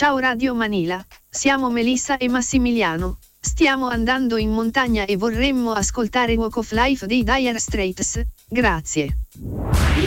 Ciao Radio Manila, siamo Melissa e Massimiliano. Stiamo andando in montagna e vorremmo ascoltare Walk of Life dei Dire Straits. Grazie.